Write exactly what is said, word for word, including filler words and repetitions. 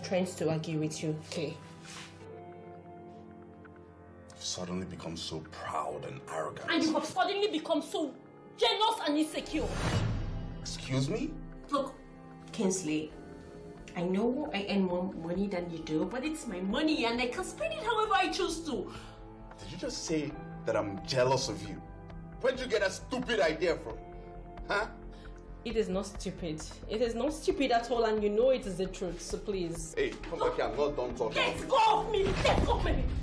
strength to argue with you, okay? You've suddenly become so proud and arrogant. And you have suddenly become so jealous and insecure. Excuse me? Look, Kingsley, I know I earn more money than you do, but it's my money and I can spend it however I choose to. Did you just say that I'm jealous of you? Where'd you get that stupid idea from? Huh? It is not stupid. It is not stupid at all, and you know it is the truth, so please. Hey, come back here. I'm not done talking. Let go of me! Let go of me!